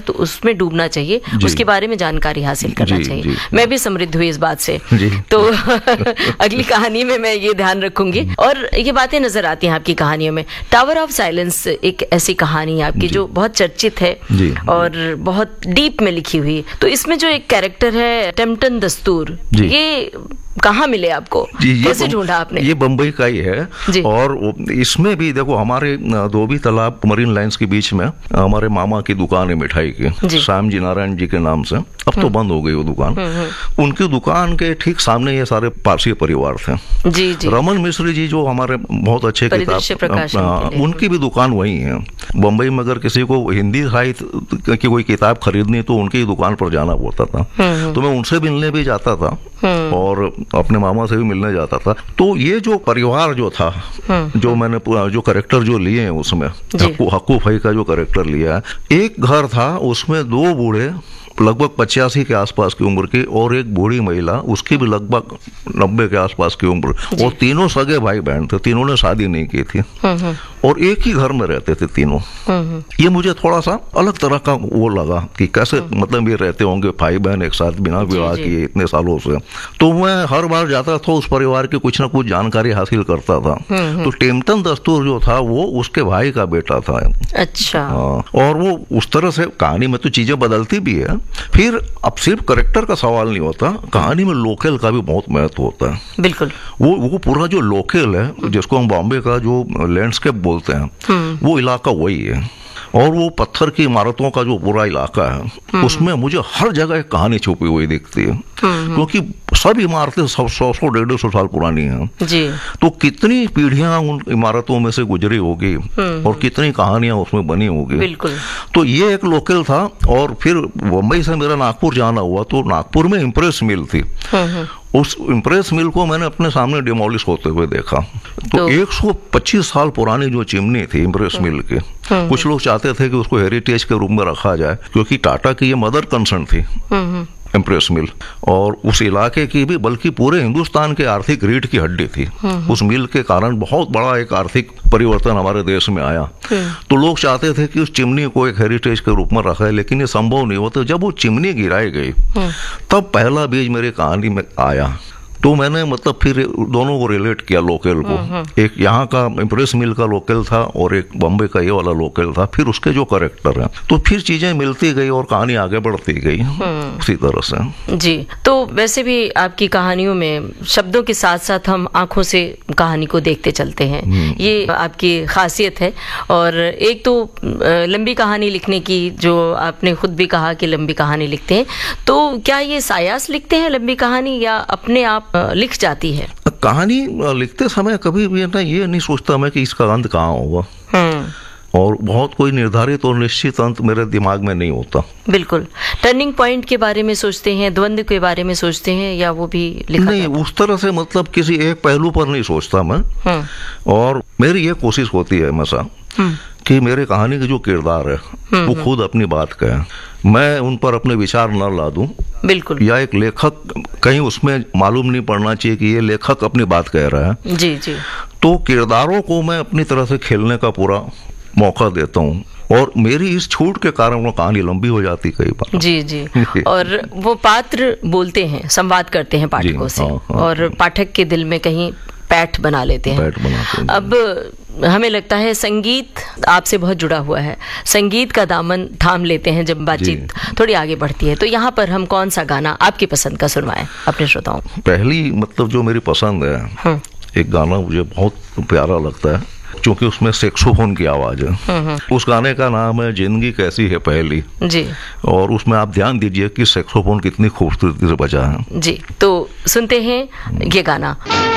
तो उसमें डूबना चाहिए, उसके बारे में जानकारी हासिल करना चाहिए। मैं भी समृद्ध हुई इस बात से, तो अगली कहानी में मैं ये ध्यान रखूंगी। और ये बातें नजर आती हैं आपकी कहानियों में। टावर ऑफ साइलेंस एक ऐसी कहानी है आपकी जो बहुत चर्चित है और बहुत डीप में लिखी हुई। तो इसमें जो एक कैरेक्टर है टेम्पटन दस्तूर, ये कहाँ मिले आपको, कैसे ढूंढा आपने? ये बम्बई का ही है। और इसमें भी देखो, हमारे धोबी तालाब मरीन लाइंस के बीच में हमारे मामा की दुकान है मिठाई की, श्याम जी नारायण जी के नाम से। अब तो बंद हो गई वो दुकान। उनकी दुकान के ठीक सामने ये सारे पारसी परिवार थे। रमन मिश्री जी जो हमारे बहुत अच्छे किताब, उनकी भी दुकान वही है। बम्बई में अगर किसी को हिंदी साहित्य की कोई किताब खरीदनी तो उनकी दुकान पर जाना पड़ता था। तो मैं उनसे मिलने भी जाता था और अपने मामा से भी मिलने जाता था। तो ये जो परिवार जो था, जो मैंने जो कैरेक्टर जो लिए हैं उसमें, हक्कू भाई का जो कैरेक्टर लिया है, एक घर था उसमें 2 बूढ़े लगभग 85 के आसपास की उम्र की और एक बूढ़ी महिला, उसकी भी लगभग 90 के आसपास की उम्र, और तीनों सगे भाई बहन थे। तीनों ने शादी नहीं की थी और एक ही घर में रहते थे तीनों। ये मुझे थोड़ा सा अलग तरह का वो लगा कि कैसे मतलब ये रहते होंगे भाई बहन एक साथ बिना विवाह किए इतने सालों से। तो मैं हर बार जाता था, उस परिवार की कुछ ना कुछ जानकारी हासिल करता था। तो टेम्पटन दस्तूर जो था वो उसके भाई का बेटा था। अच्छा। और वो उस तरह से कहानी में तो चीजें बदलती भी है। फिर अब सिर्फ कैरेक्टर का सवाल नहीं होता, कहानी में लोकल का भी बहुत महत्व होता है। बिल्कुल। वो पूरा जो लोकल है, जिसको हम बॉम्बे का जो लैंडस्केप बोलते हैं, वो इलाका वही है। और वो पत्थर की इमारतों का जो पूरा इलाका है, उसमें मुझे हर जगह एक कहानी छुपी हुई दिखती है। क्योंकि सब इमारतें 100-150 साल पुरानी हैं। तो कितनी पीढ़ियां उन इमारतों में से गुजरी होगी और कितनी कहानियां उसमें बनी होगी। तो ये एक लोकल था। और फिर मुंबई से मेरा नागपुर जाना हुआ, तो नागपुर में इम्प्रेस मिल थी। उस इम्प्रेस मिल को मैंने अपने सामने डिमोलिश होते हुए देखा। तो 125 साल पुरानी जो चिमनी थी इम्प्रेस मिल की, कुछ लोग चाहते थे कि उसको हेरिटेज के रूप में रखा जाए, क्योंकि टाटा की ये मदर कंसर्न थी इम्प्रेस मिल, और उस इलाके की भी बल्कि पूरे हिंदुस्तान के आर्थिक रीढ़ की हड्डी थी। उस मिल के कारण बहुत बड़ा एक आर्थिक परिवर्तन हमारे देश में आया। तो लोग चाहते थे कि उस चिमनी को एक हेरिटेज के रूप में रखा है, लेकिन ये संभव नहीं होता। जब वो चिमनी गिराई गई तब पहला बीज मेरी कहानी में आया। तो मैंने मतलब फिर दोनों को रिलेट किया लोकल को। एक यहाँ का इम्प्रेस मिल का लोकल था और एक बॉम्बे का ये वाला लोकल था। फिर उसके जो कैरेक्टर है, तो फिर चीजें मिलती गई और कहानी आगे बढ़ती गई उसी तरह से। जी। तो वैसे भी आपकी कहानियों में शब्दों के साथ साथ हम आंखों से कहानी को देखते चलते हैं, ये आपकी खासियत है। और एक तो लंबी कहानी लिखने की, जो आपने खुद भी कहा कि लंबी कहानी लिखते हैं, तो क्या ये सायास लिखते हैं लंबी कहानी, या अपने आप लिख जाती है? कहानी लिखते समय कभी भी ना ये नहीं सोचता मैं कि इसका अंत कहाँ होगा। और बहुत कोई निर्धारित और निश्चित अंत मेरे दिमाग में नहीं होता। बिल्कुल। टर्निंग पॉइंट के बारे में सोचते हैं, द्वंद्व के बारे में सोचते हैं, या वो भी लिखा नहीं, उस तरह से मतलब किसी एक पहलू पर नहीं सोचता मैं। और मेरी ये कोशिश होती है हमेशा कि मेरे कहानी के जो किरदार है वो खुद अपनी बात कहे, मैं उन पर अपने विचार न ला दूं। बिल्कुल। या एक लेखक, कहीं उसमें मालूम नहीं पड़ना चाहिए कि ये लेखक अपनी बात कह रहा है। जी। तो किरदारों को मैं अपनी तरह से खेलने का पूरा मौका देता हूँ, और मेरी इस छूट के कारण वो कहानी लंबी हो जाती कई बार। जी। और वो पात्र बोलते हैं, संवाद करते हैं पाठकों से। और पाठक के दिल में कहीं पैठ बना लेते हैं। अब हमें लगता है संगीत आपसे बहुत जुड़ा हुआ है, संगीत का दामन थाम लेते हैं जब बातचीत थोड़ी आगे बढ़ती है। तो यहाँ पर हम कौन सा गाना आपकी पसंद का सुनवाएं अपने श्रोताओं? पहली मतलब जो मेरी पसंद है, एक गाना मुझे बहुत प्यारा लगता है, क्योंकि उसमें सैक्सोफोन की आवाज है। उस गाने का नाम है जिंदगी कैसी है पहली। जी। और उसमें आप ध्यान दीजिए कि सैक्सोफोन कितनी खूबसूरती से बजा है। जी। तो सुनते हैं ये गाना।